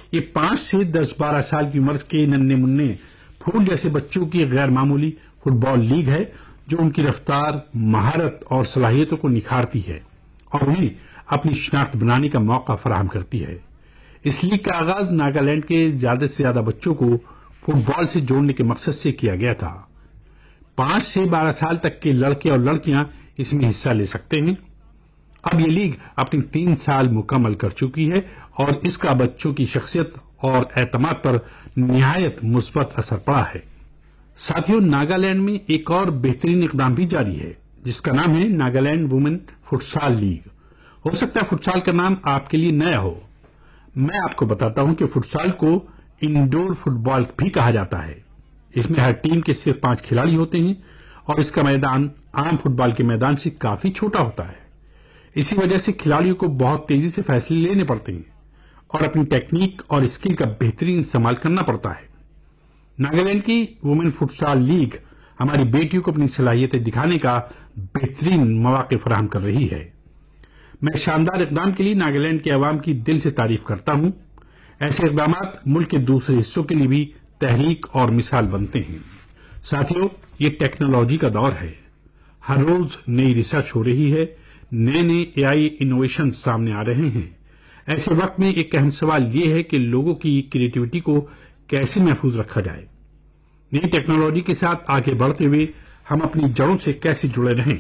یہ 5 سے 10-12 سال کی عمر کے ننھے منھے پھول جیسے بچوں کی غیر معمولی فٹ بال لیگ ہے جو ان کی رفتار، مہارت اور صلاحیتوں کو نکھارتی ہے اور انہیں اپنی شناخت بنانے کا موقع فراہم کرتی ہے۔ اس لیگ کا آغاز ناگالینڈ کے زیادہ سے زیادہ بچوں کو فٹ بال سے جوڑنے کے مقصد سے کیا گیا تھا۔ 5 سے 12 سال تک کے لڑکے اور لڑکیاں اس میں حصہ لے سکتے ہیں۔ اب یہ لیگ اپنی 3 سال مکمل کر چکی ہے اور اس کا بچوں کی شخصیت اور اعتماد پر نہایت مثبت اثر پڑا ہے۔ ساتھیوں، ناگالینڈ میں ایک اور بہترین اقدام بھی جاری ہے جس کا نام ہے ناگالینڈ وومن فٹسال لیگ۔ ہو سکتا ہے فٹسال کا نام آپ کے لیے نیا ہو۔ میں آپ کو بتاتا ہوں کہ فٹسال کو انڈور فٹ بال بھی کہا جاتا ہے۔ اس میں ہر ٹیم کے صرف 5 کھلاڑی ہوتے ہیں اور اس کا میدان عام فٹ بال کے میدان سے کافی چھوٹا ہوتا ہے۔ اسی وجہ سے کھلاڑیوں کو بہت تیزی سے فیصلے لینے پڑتے ہیں اور اپنی ٹیکنیک اور اسکل کا بہترین استعمال کرنا پڑتا ہے۔ ناگالینڈ کی وومن فٹسال لیگ ہماری بیٹیوں کو اپنی صلاحیتیں دکھانے کا بہترین مواقع فراہم کر رہی ہے۔ میں شاندار اقدام کے لیے ناگالینڈ کے عوام کی دل سے تعریف کرتا ہوں۔ ایسے اقدامات ملک کے دوسرے حصوں کے لیے بھی تحریک اور مثال بنتے ہیں۔ ساتھیوں، یہ ٹیکنالوجی کا دور ہے۔ ہر روز نئی ریسرچ ہو رہی ہے، نئے اے آئی انوویشن سامنے آ رہے ہیں۔ ایسے وقت میں ایک اہم سوال یہ ہے کہ لوگوں کی کریٹیوٹی کو کیسے محفوظ رکھا جائے۔ نئی ٹیکنالوجی کے ساتھ آگے بڑھتے ہوئے ہم اپنی جڑوں سے کیسے جڑے رہیں،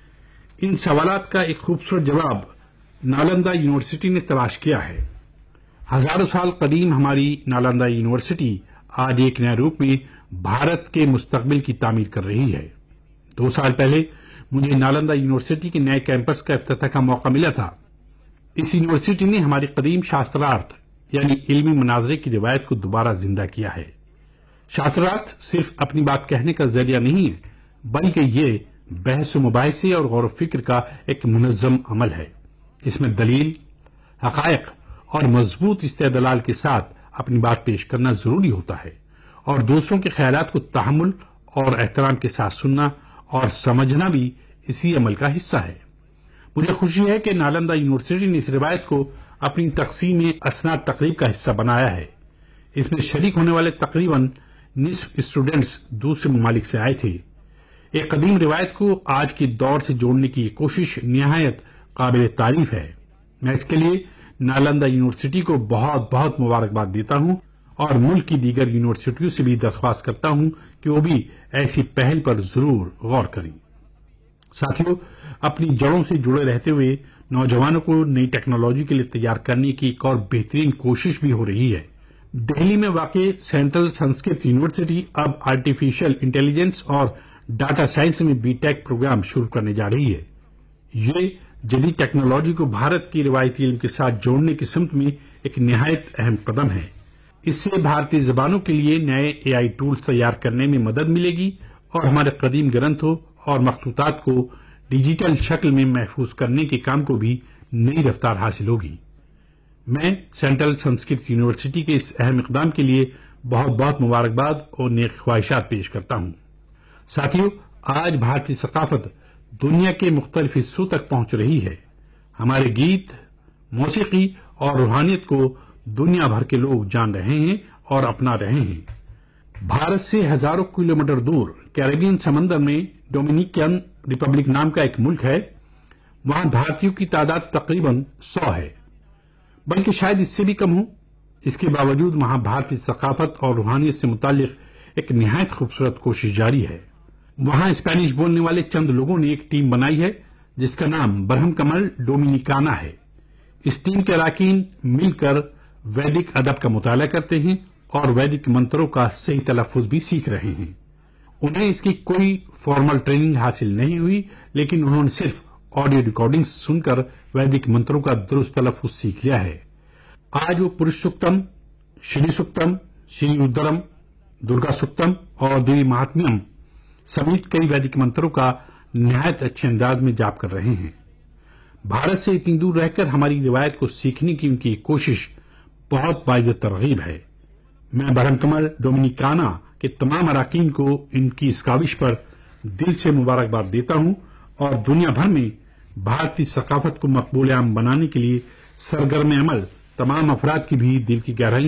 ان سوالات کا ایک خوبصورت جواب نالندہ یونیورسٹی نے تلاش کیا ہے۔ ہزاروں سال قدیم ہماری نالندہ یونیورسٹی آج ایک نئے روپ میں بھارت کے مستقبل کی تعمیر کر رہی ہے۔ 2 سال پہلے مجھے نالندہ یونیورسٹی کے نئے کیمپس کا افتتاح کا موقع ملا تھا۔ اس یونیورسٹی نے ہماری قدیم شاسترارتھ یعنی علمی مناظرے کی روایت کو دوبارہ زندہ کیا ہے۔ شاسترارتھ صرف اپنی بات کہنے کا ذریعہ نہیں ہے بلکہ یہ بحث و مباحثے اور غور و فکر کا ایک منظم عمل ہے۔ اس میں دلیل، حقائق اور مضبوط استدلال کے ساتھ اپنی بات پیش کرنا ضروری ہوتا ہے اور دوسروں کے خیالات کو تحمل اور احترام کے ساتھ سننا اور سمجھنا بھی اسی عمل کا حصہ ہے۔ مجھے خوشی ہے کہ نالندہ یونیورسٹی نے اس روایت کو اپنی تقسیم اسناد تقریب کا حصہ بنایا ہے۔ اس میں شریک ہونے والے تقریباً نصف اسٹوڈنٹس دوسرے ممالک سے آئے تھے۔ ایک قدیم روایت کو آج کے دور سے جوڑنے کی یہ کوشش نہایت قابل تعریف ہے۔ میں اس کے لیے نالندہ یونیورسٹی کو بہت بہت مبارکباد دیتا ہوں اور ملک کی دیگر یونیورسٹیوں سے بھی درخواست کرتا ہوں کہ وہ بھی ایسی پہل پر ضرور غور کریں۔ ساتھیوں، اپنی جڑوں سے جڑے رہتے ہوئے نوجوانوں کو نئی ٹیکنالوجی کے لیے تیار کرنے کی ایک اور بہترین کوشش بھی ہو رہی ہے۔ دہلی میں واقع سینٹرل سنسکرت یونیورسٹی اب آرٹیفیشل انٹیلیجنس اور ڈاٹا سائنس میں بی ٹیک پروگرام شروع کرنے جا رہی ہے۔ یہ جدید ٹیکنالوجی کو بھارت کی روایتی علم کے ساتھ جوڑنے کی سمت میں ایک نہایت اہم قدم ہے۔ اس سے بھارتی زبانوں کے لیے نئے اے آئی ٹولز تیار کرنے میں مدد ملے گی اور ہمارے قدیم گرنتھوں اور مخطوطات کو ڈیجیٹل شکل میں محفوظ کرنے کے کام کو بھی نئی رفتار حاصل ہوگی۔ میں سینٹرل سنسکرت یونیورسٹی کے اس اہم اقدام کے لیے بہت بہت مبارکباد اور نیک خواہشات پیش کرتا ہوں۔ ساتھیوں، آج بھارتی ثقافت دنیا کے مختلف حصوں تک پہنچ رہی ہے۔ ہمارے گیت، موسیقی اور روحانیت کو دنیا بھر کے لوگ جان رہے ہیں اور اپنا رہے ہیں۔ بھارت سے ہزاروں کلومیٹر دور کیریبین سمندر میں ڈومینیکن ریپبلک نام کا ایک ملک ہے۔ وہاں بھارتیوں کی تعداد تقریباً 100 ہے، بلکہ شاید اس سے بھی کم ہو۔ اس کے باوجود وہاں بھارتی ثقافت اور روحانیت سے متعلق ایک نہایت خوبصورت کوشش جاری ہے۔ وہاں اسپینش بولنے والے چند لوگوں نے ایک ٹیم بنائی ہے جس کا نام برہم کمل ڈومینیکانا ہے۔ اس ٹیم کے اراکین مل کر ویدک ادب کا مطالعہ کرتے ہیں اور ویدک منتروں کا صحیح تلفظ بھی سیکھ رہے ہیں۔ انہیں اس کی کوئی فارمل ٹریننگ حاصل نہیں ہوئی، لیکن انہوں نے صرف آڈیو ریکارڈنگ سن کر ویدک منتروں کا درست تلفظ سیکھ لیا ہے۔ آج وہ پروش سکتم، شری سکتم، شری ردرم، درگا سکتم اور دیوی مہاتمیام سمیت کئی ویدک منتروں کا نہایت اچھے انداز میں جاپ کر رہے ہیں۔ بھارت سے اتنی دور رہ کر ہماری روایت کو سیکھنے کی ان کی کوشش بہت باعث ترغیب ہے۔ میں برہم کمل ڈومینیکانا کے تمام اراکین کو ان کی اس کاوش پر دل سے مبارکباد دیتا ہوں اور دنیا بھر میں بھارتی ثقافت کو مقبول عام بنانے کے لیے سرگرم عمل تمام افراد کی بھی دل کی گہرائیوں